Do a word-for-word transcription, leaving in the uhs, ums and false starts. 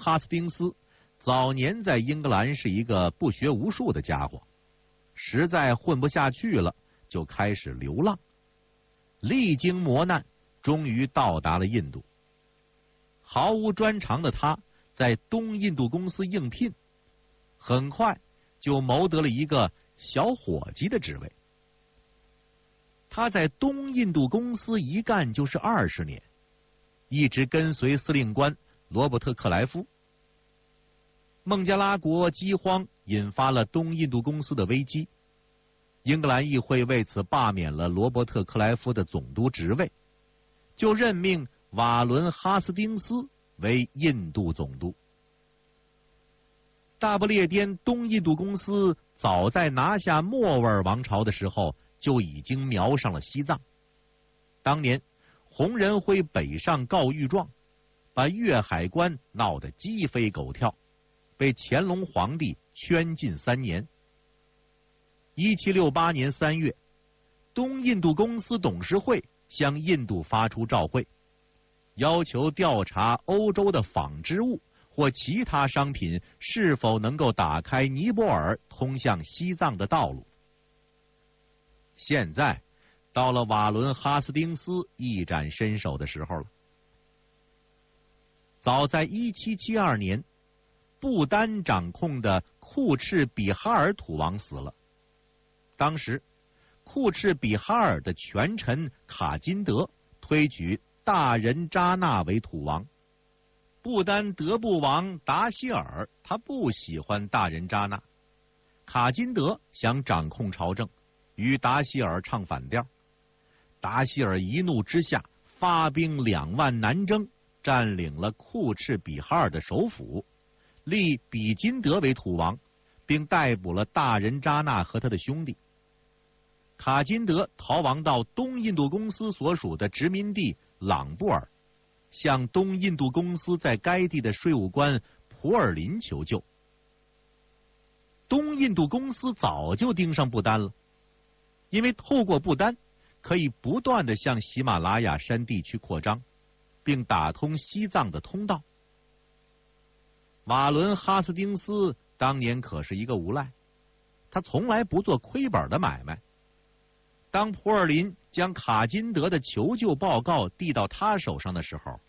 哈斯丁斯早年在英格兰是一个不学无术的家伙，实在混不下去了，就开始流浪。历经磨难，终于到达了印度。毫无专长的他，在东印度公司应聘，很快就谋得了一个小伙计的职位。他在东印度公司一干就是二十年，一直跟随司令官罗伯特·克莱夫。孟加拉国饥荒引发了东印度公司的危机，英格兰议会为此罢免了罗伯特·克莱夫的总督职位，就任命瓦伦·哈斯丁斯为印度总督。大不列颠东印度公司早在拿下莫卧儿王朝的时候就已经瞄上了西藏。当年红人会北上告御状，把粤海关闹得鸡飞狗跳，被乾隆皇帝圈禁三年。一七六八年三月，东印度公司董事会向印度发出照会，要求调查欧洲的纺织物或其他商品是否能够打开尼泊尔通向西藏的道路。现在到了瓦伦·哈斯丁斯一展身手的时候了。早在一七七二年，不丹掌控的库赤比哈尔土王死了。当时库赤比哈尔的权臣卡金德推举大仁扎纳为土王。不丹德布王达希尔他不喜欢大仁扎纳，卡金德想掌控朝政，与达希尔唱反调。达希尔一怒之下发兵两万南征，占领了库赤比哈尔的首府，立比金德为土王，并逮捕了大仁扎纳和他的兄弟。卡金德逃亡到东印度公司所属的殖民地朗布尔，向东印度公司在该地的税务官普尔林求救。东印度公司早就盯上不丹了，因为透过不丹可以不断地向喜马拉雅山地区扩张，并打通西藏的通道。瓦伦·哈斯丁斯当年可是一个无赖，他从来不做亏本的买卖。当普尔林将卡金德的求救报告递到他手上的时候，